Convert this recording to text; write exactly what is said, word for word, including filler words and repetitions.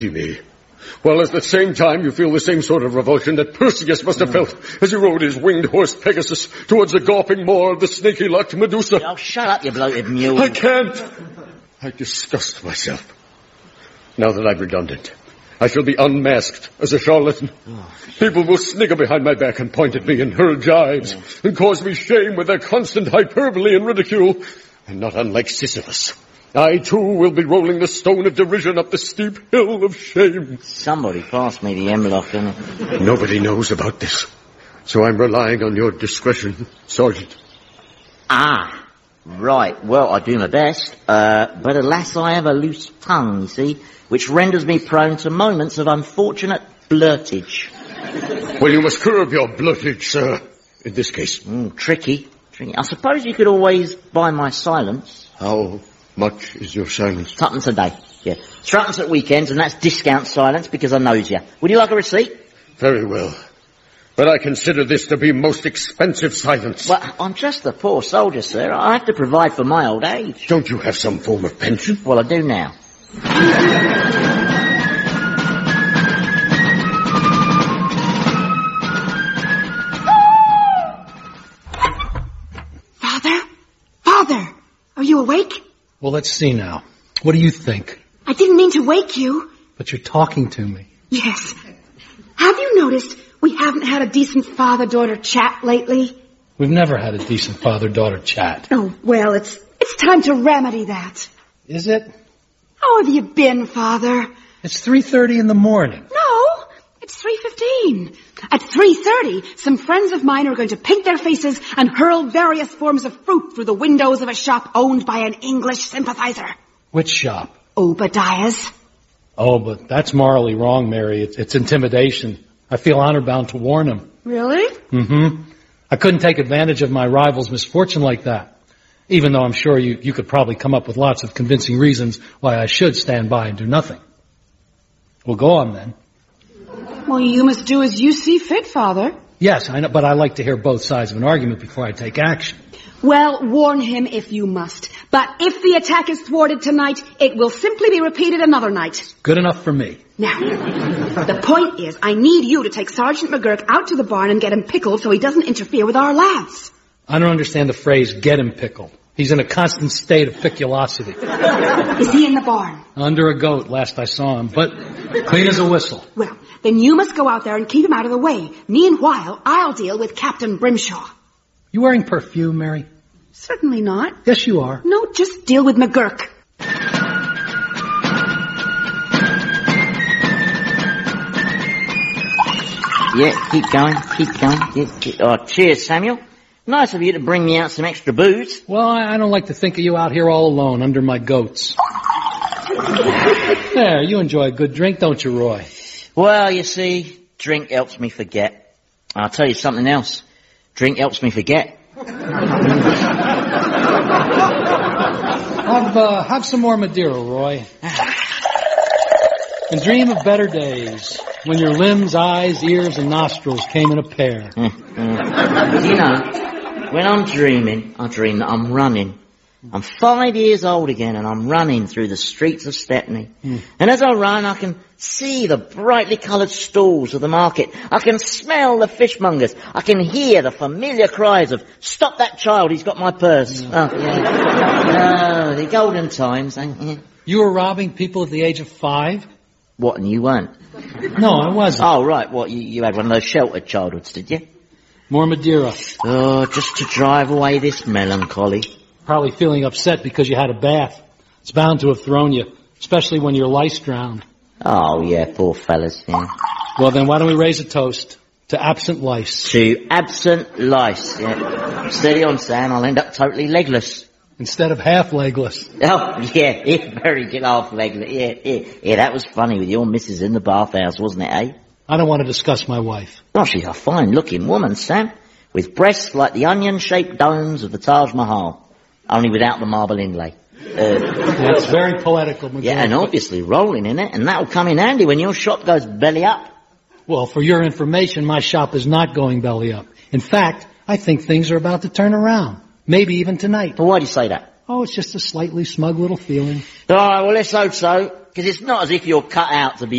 me. While at the same time you feel the same sort of revulsion that Perseus must have felt as he rode his winged horse Pegasus towards the gawping maw of the snaky-locked Medusa. Oh, shut up, you bloated mule. I can't. I disgust myself. Now that I'm redundant, I shall be unmasked as a charlatan. Oh. People will snigger behind my back and point at me and hurl jibes yeah. and cause me shame with their constant hyperbole and ridicule. And not unlike Sisyphus, I, too, will be rolling the stone of derision up the steep hill of shame. Somebody pass me the hemlock, innit? Nobody knows about this, so I'm relying on your discretion, Sergeant. Ah, right. Well, I do my best, uh, but alas, I have a loose tongue, you see, which renders me prone to moments of unfortunate blurtage. Well, you must curb your blurtage, sir, in this case. Mm, tricky, tricky. I suppose you could always buy my silence. How much is your silence? Tuppence a day, yeah. Threepence at weekends, and that's discount silence because I knows you. Would you like a receipt? Very well. But I consider this to be most expensive silence. Well, I'm just a poor soldier, sir. I have to provide for my old age. Don't you have some form of pension? Well, I do now. Father? Father! Are you awake? Well, let's see now. What do you think? I didn't mean to wake you. But you're talking to me. Yes. Have you noticed we haven't had a decent father-daughter chat lately? We've never had a decent father-daughter chat. Oh, well, it's it's time to remedy that. Is it? How have you been, Father? It's three thirty in the morning. No, it's three fifteen. At three thirty, some friends of mine are going to paint their faces and hurl various forms of fruit through the windows of a shop owned by an English sympathizer. Which shop? Obadiah's. Oh, but that's morally wrong, Mary. It's, it's intimidation. I feel honor-bound to warn him. Really? Mm-hmm. I couldn't take advantage of my rival's misfortune like that. Even though I'm sure you, you could probably come up with lots of convincing reasons why I should stand by and do nothing. Well, go on then. Well, you must do as you see fit, Father. Yes, I know, but I like to hear both sides of an argument before I take action. Well, warn him if you must. But if the attack is thwarted tonight, it will simply be repeated another night. Good enough for me. Now, the point is, I need you to take Sergeant McGurk out to the barn and get him pickled so he doesn't interfere with our lads. I don't understand the phrase, get him pickled. He's in a constant state of piculosity. Is he in the barn? Under a goat, last I saw him, but clean as a whistle. Well, then you must go out there and keep him out of the way. Meanwhile, I'll deal with Captain Brimshaw. You wearing perfume, Mary? Certainly not. Yes, you are. No, just deal with McGurk. Yeah, keep going, keep going. Yeah, keep... Oh, cheers, Samuel. Nice of you to bring me out some extra booze. Well, I don't like to think of you out here all alone under my goats. There, you enjoy a good drink, don't you, Roy? Well, you see, drink helps me forget. I'll tell you something else. Drink helps me forget. have, uh, have some more Madeira, Roy. And dream of better days, when your limbs, eyes, ears, and nostrils came in a pair. Mm, mm. You know, when I'm dreaming, I dream that I'm running. I'm five years old again, and I'm running through the streets of Stepney. Mm. And as I run, I can see the brightly coloured stalls of the market. I can smell the fishmongers. I can hear the familiar cries of, "Stop that child, he's got my purse." Yeah. Oh, yeah. Oh, the golden times. Eh? You were robbing people at the age of five? What, and you weren't? No, I wasn't. Oh, right. What, you, you had one of those sheltered childhoods, did you? More Madeira. Oh, just to drive away this melancholy. Probably feeling upset because you had a bath. It's bound to have thrown you, especially when you're lice drowned. Oh, yeah, poor fellas, yeah. Well, then why don't we raise a toast to absent lice? To absent lice, yeah. Steady on, Sam. I'll end up totally legless. Instead of half legless. Oh, yeah, yeah, very good, half legless. Yeah, yeah, yeah, that was funny with your missus in the bathhouse, wasn't it, eh? I don't want to discuss my wife. Well, she's a fine-looking woman, Sam, with breasts like the onion-shaped domes of the Taj Mahal, only without the marble inlay. Uh, That's very poetical, McGurk. Yeah, and obviously rolling in it, and that'll come in handy when your shop goes belly up. Well, for your information, my shop is not going belly up. In fact, I think things are about to turn around. Maybe even tonight. Well, why do you say that? Oh, it's just a slightly smug little feeling. All right, well, let's hope so, because it's not as if you're cut out to be